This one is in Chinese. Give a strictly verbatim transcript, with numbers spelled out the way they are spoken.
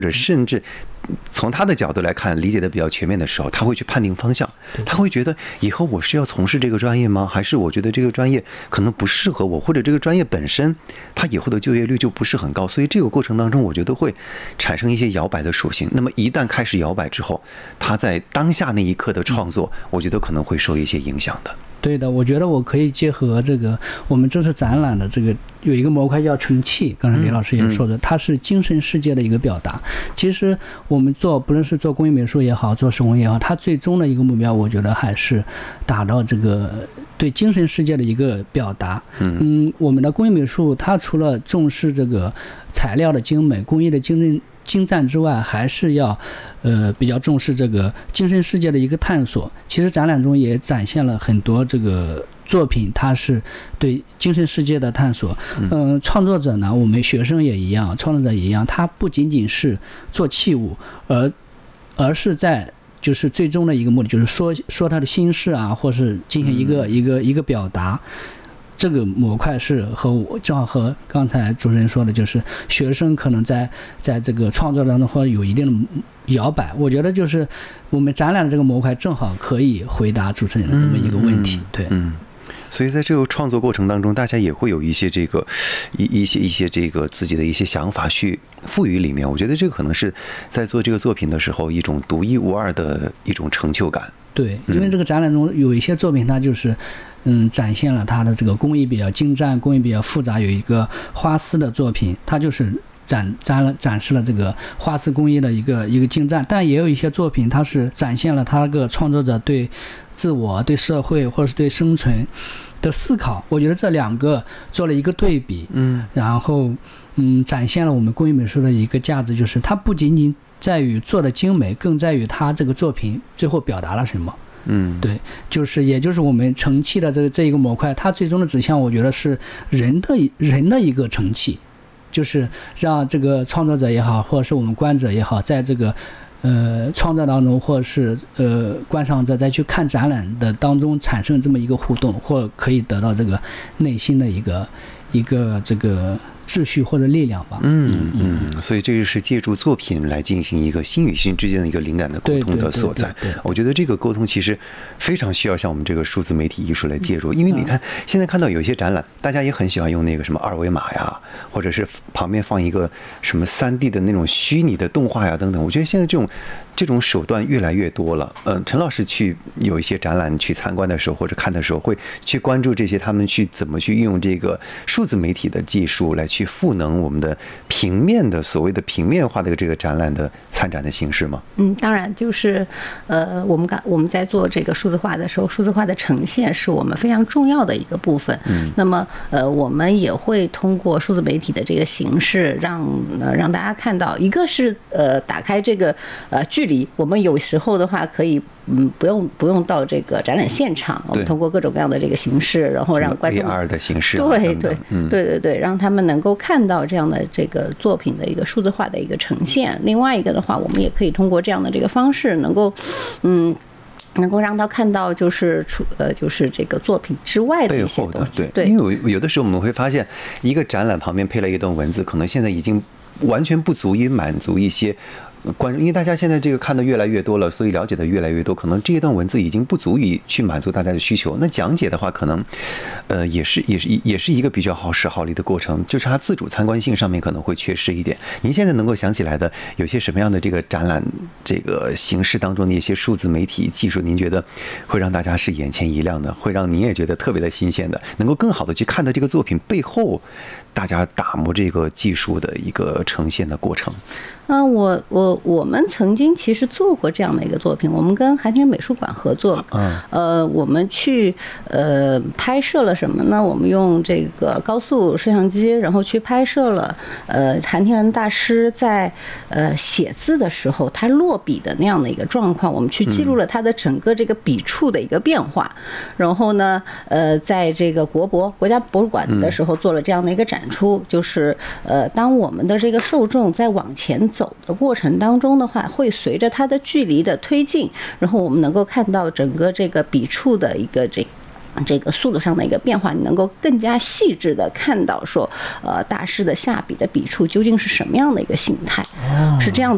者甚至从他的角度来看，理解的比较全面的时候，他会去判定方向，他会觉得以后我是要从事这个专业吗？还是我觉得这个专业可能不适合我，或者这个专业本身它以后的就业率就不是很高，所以这个过程当中，我觉得会产生一些摇摆的属性。那么一旦开始摇摆之后，他在当下那一刻的创作，我觉得可能会受一些影响的。 对的，我觉得我可以结合这个我们这次展览的这个有一个模块叫成器，刚才李老师也说的，它是精神世界的一个表达。其实我们做不论是做工艺美术也好，做手工也好，它最终的一个目标，我觉得还是达到这个对精神世界的一个表达。嗯，我们的工艺美术它除了重视这个材料的精美、工艺的精致精湛之外，还是要呃比较重视这个精神世界的一个探索。其实展览中也展现了很多这个作品，它是对精神世界的探索。嗯、呃，创作者呢，我们学生也一样，创作者也一样，他不仅仅是做器物，而而是在就是最终的一个目的，就是说说他的心事啊，或是进行一个、嗯、一个一个表达。这个模块是和我正好和刚才主持人说的，就是学生可能在在这个创作当中或有一定的摇摆。我觉得就是我们展览的这个模块正好可以回答主持人的这么一个问题。 嗯、 对， 嗯。所以在这个创作过程当中，大家也会有一些这个一一些一些这个自己的一些想法去赋予里面。我觉得这个可能是在做这个作品的时候一种独一无二的一种成就感。 对，因为这个展览中有一些作品，它就是嗯展现了它的这个工艺比较精湛，工艺比较复杂。有一个花丝的作品，它就是展展了展示了这个花丝工艺的一个一个精湛。但也有一些作品，它是展现了他个创作者对自我、对社会或者是对生存的思考。我觉得这两个做了一个对比，嗯，然后嗯展现了我们工艺美术的一个价值，就是它不仅仅在于做的精美，更在于它这个作品最后表达了什么。嗯，对，就是也就是我们成器的这个这一个模块，它最终的指向，我觉得是人的人的一个成器，就是让这个创作者也好，或者是我们观者也好，在这个呃创作当中，或者是呃观赏者在去看展览的当中产生这么一个互动，或可以得到这个内心的一个一个这个秩序或者力量吧。 嗯嗯，所以这个是借助作品来进行一个心与心之间的一个灵感的沟通的所在。我觉得这个沟通其实非常需要像我们这个数字媒体艺术来介入，因为你看现在看到有一些展览，大家也很喜欢用那个什么二维码呀，或者是旁边放一个什么三 D 的那种虚拟的动画呀等等。我觉得现在这种这种手段越来越多了。嗯、呃，陈老师去有一些展览去参观的时候或者看的时候，会去关注这些他们去怎么去运用这个数字媒体的技术来去赋能我们的平面的所谓的平面化的这个展览的参展的形式吗？ 嗯，当然就是呃，我们刚我们在做这个数字化的时候，数字化的呈现是我们非常重要的一个部分。嗯，那么呃，我们也会通过数字媒体的这个形式让，让呃让大家看到，一个是呃打开这个呃距离，我们有时候的话可以。嗯，不用不用到这个展览现场，我们通过各种各样的这个形式，然后让观众 A R 的形式、啊， 对对、嗯、对对对，让他们能够看到这样的这个作品的一个数字化的一个呈现。另外一个的话，我们也可以通过这样的这个方式，能够嗯。能够让他看到，就是出呃，就是这个作品之外的一些东西。 对，因为有的时候我们会发现，一个展览旁边配了一段文字，可能现在已经完全不足以满足一些观众，因为大家现在这个看的越来越多了，所以了解的越来越多，可能这一段文字已经不足以去满足大家的需求。那讲解的话，可能呃也是也是也是一个比较耗时耗力的过程，就是它自主参观性上面可能会缺失一点。您现在能够想起来的有些什么样的这个展览这个形式当中的一些数字媒体技术，您觉得会让大家是眼前一亮的，会让您也觉得特别的新鲜的，能够更好的去看到这个作品背后大家打磨这个技术的一个呈现的过程？ 嗯、呃，我我我们曾经其实做过这样的一个作品，我们跟寒田美术馆合作，嗯，呃，我们去呃拍摄了什么呢？我们用这个高速摄像机，然后去拍摄了呃寒田大师在呃写字的时候他落笔的那样的一个状况，我们去记录了他的整个这个笔触的一个变化，嗯、然后呢，呃，在这个国博国家博物馆的时候做了这样的一个展出，嗯、就是呃，当我们的这个受众在往前走的过程当中的话，会随着它的距离的推进，然后我们能够看到整个这个笔触的一个这这个速度上的一个变化，你能够更加细致的看到说，呃，大师的下笔的笔触究竟是什么样的一个形态，是这样。